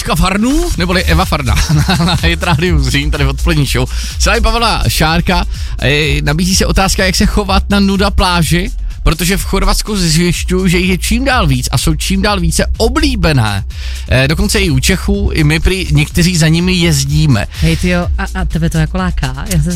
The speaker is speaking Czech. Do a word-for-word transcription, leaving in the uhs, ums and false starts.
Jitka Farnu, neboli Eva Farna, na Hit Radio Zlín, tady odpolední show. Sláví Pavla Šárka, e, nabízí se otázka, jak se chovat na nuda pláži, protože v Chorvatsku zjišťuju, že jich je čím dál víc a jsou čím dál více oblíbené. E, dokonce i u Čechů, i my prý někteří za nimi jezdíme. Hej tyjo, a, a tebe to jako láká? Já se